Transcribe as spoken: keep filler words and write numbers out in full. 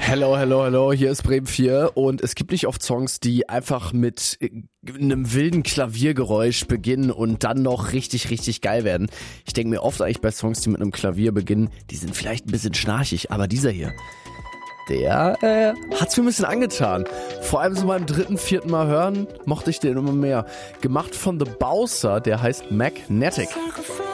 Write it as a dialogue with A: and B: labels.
A: Hello, hello, hello, hier ist Bremen vier und es gibt nicht oft Songs, die einfach mit einem wilden Klaviergeräusch beginnen und dann noch richtig, richtig geil werden. Ich denke mir oft eigentlich bei Songs, die mit einem Klavier beginnen, die sind vielleicht ein bisschen schnarchig, aber dieser hier, der äh, hat's mir ein bisschen angetan. Vor allem so beim dritten, vierten Mal hören, mochte ich den immer mehr. Gemacht von The Bowser, der heißt Magnetic.